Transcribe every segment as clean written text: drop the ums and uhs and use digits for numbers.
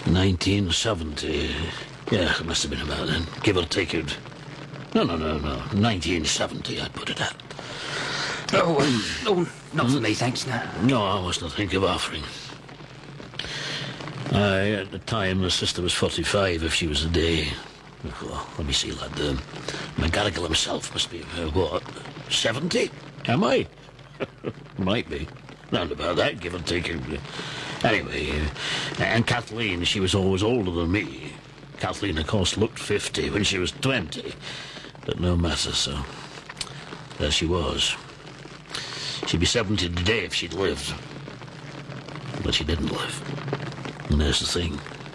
1970. Yeah, it must have been about then. Give or take it. No. 1970, I'd put it at. Oh, not for me, thanks, no. No, I was not thinking of offering. At the time, the sister was 45 if she was a day. Oh, let me see, lad. McGarrigle himself must be, what, 70? Am I? Might be. Round about that, give or take it. Anyway, and Kathleen, she was always older than me. Kathleen, of course, looked 50 when she was 20. But no matter, so there she was. She'd be 70 today if she'd lived. But she didn't live. And there's the thing.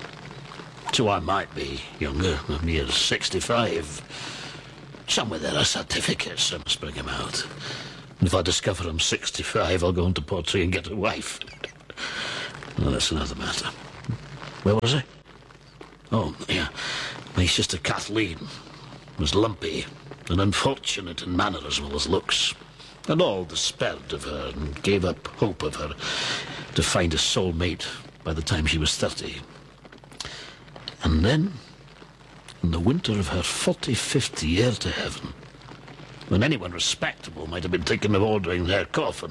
So I might be younger, near 65. Somewhere there are certificates, I must bring them out. And if I discover I'm 65, I'll go into Portree and get a wife. Well, that's another matter. Where was I? Oh, yeah. My sister Kathleen was lumpy and unfortunate in manner as well as looks. And all despaired of her and gave up hope of her to find a soulmate by the time she was 30. And then, in the winter of her 45th year to heaven, when anyone respectable might have been thinking of ordering their coffin,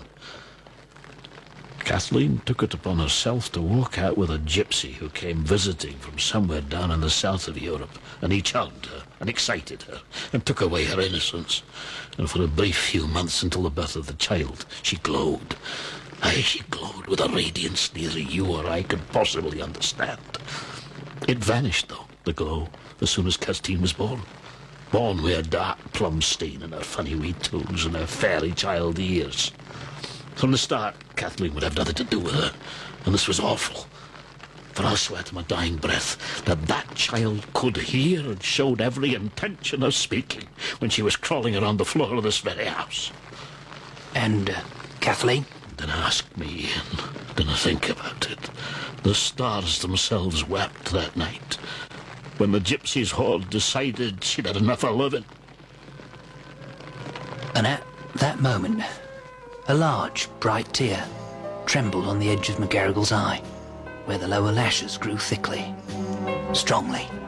Kathleen took it upon herself to walk out with a gypsy who came visiting from somewhere down in the south of Europe, and he charmed her and excited her and took away her innocence. And for a brief few months until the birth of the child, she glowed. Aye, she glowed with a radiance neither you or I could possibly understand. It vanished, though, the glow, as soon as Kirstine was born. Born with a dark plum stain in her funny wee toes and her fairy child ears. From the start, Kathleen would have nothing to do with her, and this was awful. For I swear to my dying breath that child could hear and showed every intention of speaking when she was crawling around the floor of this very house. And, Kathleen? Then ask me, and then think about it. The stars themselves wept that night, when the gypsy's horde decided she'd had enough of living. And at that moment, a large, bright tear trembled on the edge of McGarrigle's eye, where the lower lashes grew thickly, strongly.